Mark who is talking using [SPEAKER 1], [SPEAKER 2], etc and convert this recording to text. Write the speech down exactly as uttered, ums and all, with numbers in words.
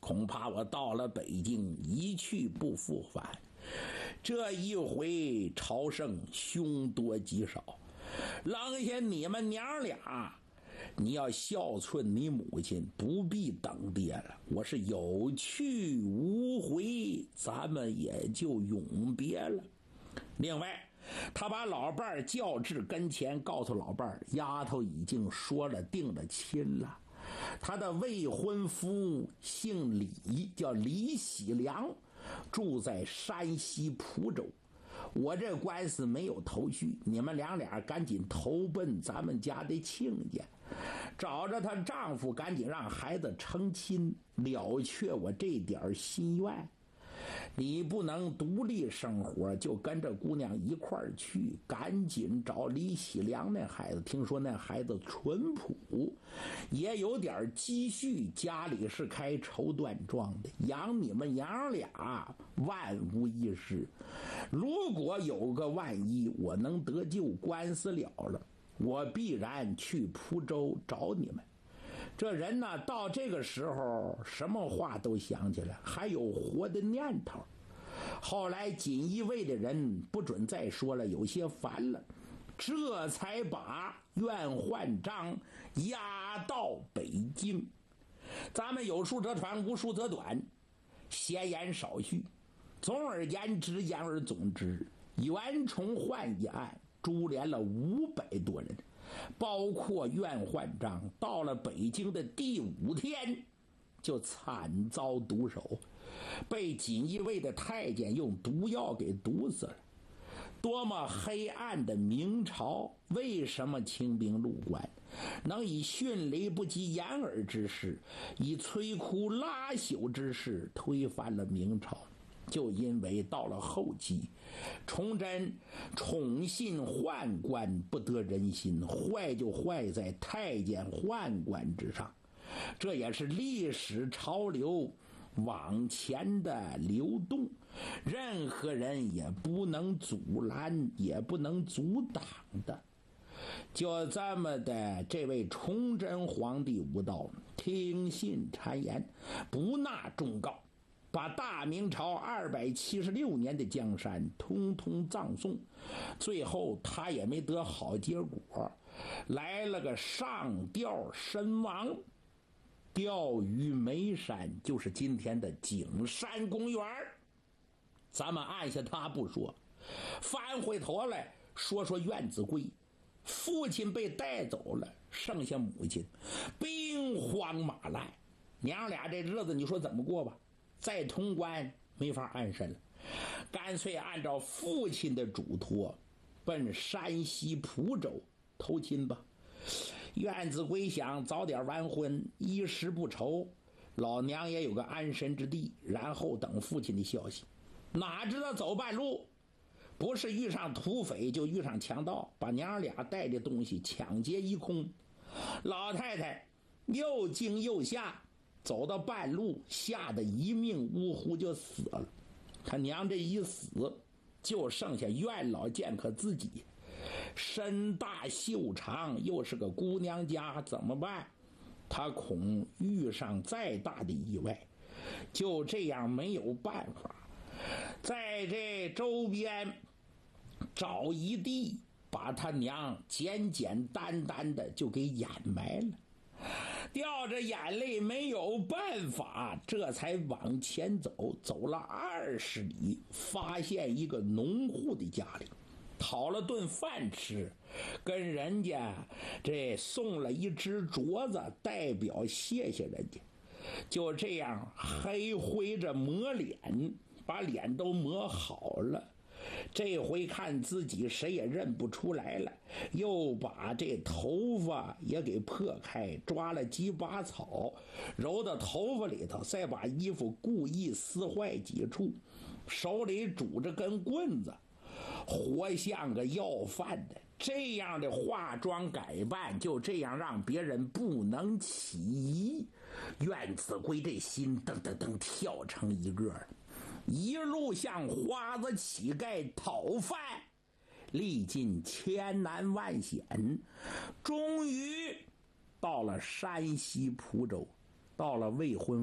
[SPEAKER 1] 恐怕我到了北京一去不复返。这一回朝圣凶多吉少，扔下你们娘俩，你要孝顺你母亲，不必等爹了。我是有去无回，咱们也就永别了。另外，他把老伴儿叫至跟前，告诉老伴儿，丫头已经说了定了亲了。他的未婚夫姓李，叫李喜良，住在山西蒲州。我这官司没有头绪，你们两俩赶紧投奔咱们家的亲家，找着她丈夫，赶紧让孩子成亲，了却我这点心愿。你不能独立生活，就跟着姑娘一块儿去，赶紧找李喜良那孩子。听说那孩子淳朴，也有点积蓄，家里是开绸缎庄的，养你们娘俩万无一失。如果有个万一，我能得救，官司了了，我必然去蒲州找你们。这人呢，到这个时候什么话都想起来，还有活的念头。后来锦衣卫的人不准再说了，有些烦了，这才把苑焕章押到北京。咱们有书则传，无书则短，闲言少叙。总而言之，言而总之，袁崇焕一案株连了五百多人，包括苑焕章。到了北京的第五天，就惨遭毒手，被锦衣卫的太监用毒药给毒死了。多么黑暗的明朝！为什么清兵入关能以迅雷不及掩耳之势，以摧枯拉朽之势推翻了明朝？就因为到了后期，崇祯宠信宦官不得人心，坏就坏在太监宦官之上。这也是历史潮流往前的流动，任何人也不能阻拦，也不能阻挡的。就这么的，这位崇祯皇帝无道，听信谗言，不纳忠告，把大明朝二百七十六年的江山通通葬送。最后他也没得好结果，来了个上吊身亡。钓鱼眉山就是今天的景山公园。咱们按下他不说，翻回头来说说苑子贵。父亲被带走了，剩下母亲兵荒马乱，娘俩这日子你说怎么过吧？再通关没法安身了，干脆按照父亲的嘱托，奔山西蒲州投亲吧。苑子贵想早点完婚，衣食不愁，老娘也有个安身之地，然后等父亲的消息。哪知道走半路，不是遇上土匪就遇上强盗，把娘俩带的东西抢劫一空。老太太又惊又吓，走到半路吓得一命呜呼就死了。他娘这一死，就剩下苑老剑客自己，身大袖长，又是个姑娘家，怎么办？他恐遇上再大的意外，就这样没有办法，在这周边找一地，把他娘简简单单的就给掩埋了。掉着眼泪没有办法，这才往前走，走了二十里，发现一个农户的家里，讨了顿饭吃，跟人家这送了一只镯子，代表谢谢人家。就这样黑灰着抹脸，把脸都抹好了。这回看自己谁也认不出来了，又把这头发也给破开，抓了几把草揉到头发里头，再把衣服故意撕坏几处，手里拄着根棍子，活像个要饭的。这样的化妆改扮，就这样让别人不能起疑。苑子贵这心噔噔噔跳成一个，一路向花子乞丐讨饭，历尽千难万险，终于到了山西蒲州，到了未婚